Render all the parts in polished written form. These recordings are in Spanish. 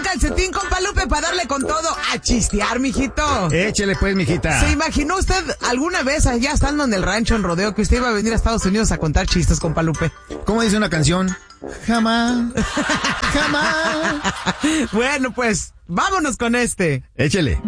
calcetín, compa Lupe, para darle con todo a chistear, mijito. Échele pues, mijita. ¿Se imaginó usted alguna vez allá estando en el rancho en rodeo que usted iba a venir a Estados Unidos a contar chistes, compa Lupe? ¿Cómo dice una canción? Jamás, jamás. Bueno, pues, vámonos con este. Échele.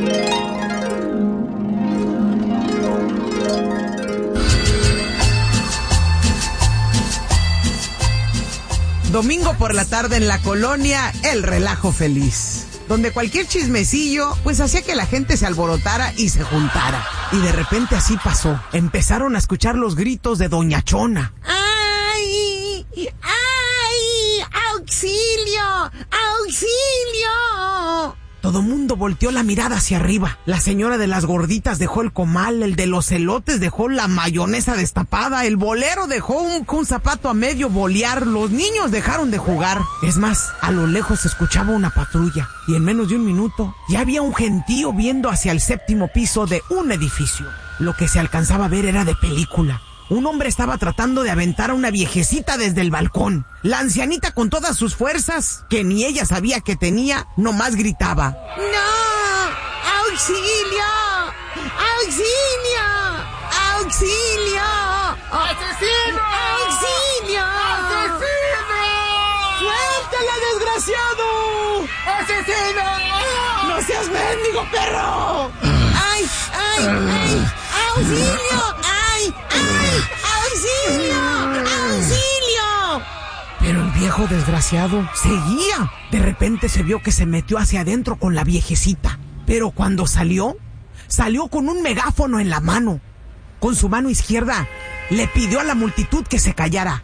Domingo por la tarde en la colonia El Relajo Feliz, donde cualquier chismecillo pues hacía que la gente se alborotara y se juntara. Y de repente así pasó. Empezaron a escuchar los gritos de Doña Chona. ¡Ay! ¡Ay! ¡Auxilio! ¡Auxilio! Todo mundo volteó la mirada hacia arriba. La señora de las gorditas dejó el comal, el de los elotes dejó la mayonesa destapada, el bolero dejó un zapato a medio bolear, los niños dejaron de jugar. Es más, a lo lejos se escuchaba una patrulla y en menos de un minuto ya había un gentío viendo hacia el 7º piso de un edificio. Lo que se alcanzaba a ver era de película. Un hombre estaba tratando de aventar a una viejecita desde el balcón. La ancianita, con todas sus fuerzas, que ni ella sabía que tenía, nomás gritaba: ¡No! ¡Auxilio! ¡Auxilio! ¡Auxilio! ¡Asesino! ¡Auxilio! ¡Asesino! ¡Suéltala, desgraciado! ¡Asesino! ¡No seas mendigo, perro! ¡Ay! ¡Ay! ¡Ay! ¡Auxilio! ¡Ay! ¡Ay! ¡Auxilio! ¡Auxilio! Pero el viejo desgraciado seguía. De repente se vio que se metió hacia adentro con la viejecita. Pero cuando salió con un megáfono en la mano. Con su mano izquierda le pidió a la multitud que se callara.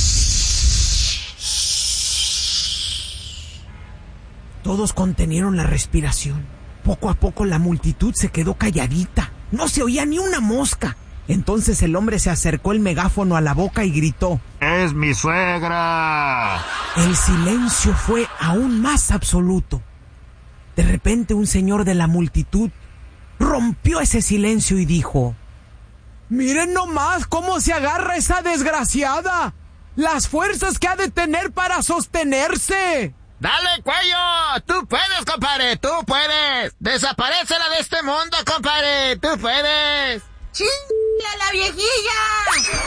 Todos contenieron la respiración. Poco a poco la multitud se quedó calladita. No se oía ni una mosca. Entonces el hombre se acercó el megáfono a la boca y gritó: ¡Es mi suegra! El silencio fue aún más absoluto. De repente un señor de la multitud rompió ese silencio y dijo: ¡Miren nomás cómo se agarra esa desgraciada! ¡Las fuerzas que ha de tener para sostenerse! ¡Dale, cuello! ¡Tú puedes, compadre! ¡Tú puedes! ¡Desaparécela de este mundo, compadre! ¡Tú puedes! ¡Chingale a la viejilla!